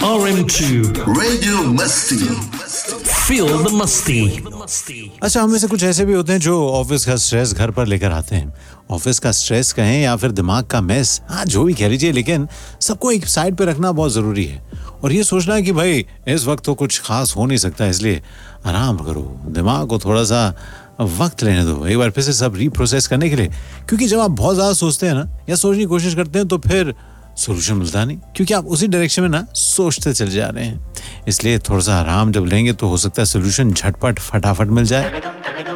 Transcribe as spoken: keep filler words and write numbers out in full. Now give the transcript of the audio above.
R M two Radio Masti. Feel the Masti. अच्छा, हम में से कुछ ऐसे भी होते हैं जो ऑफिस का स्ट्रेस घर पर लेकर आते हैं। ऑफिस का स्ट्रेस कहें या फिर दिमाग का मेस, हाँ जो भी कह लीजिए, लेकिन सबको एक साइड पे रखना बहुत जरूरी है और ये सोचना कि भाई इस वक्त तो कुछ खास हो नहीं सकता, इसलिए आराम करो, दिमाग को थोड़ा सा वक्त लेने दो एक बार फिर से सब रीप्रोसेस करने के लिए। क्योंकि जब आप बहुत ज्यादा सोचते हैं ना या सोचने की कोशिश करते हैं तो फिर सोल्यूशन मिलता नहीं, क्योंकि आप उसी डायरेक्शन में ना सोचते चले जा रहे हैं। इसलिए थोड़ा सा आराम जब लेंगे तो हो सकता है सोल्यूशन झटपट फटाफट मिल जाए।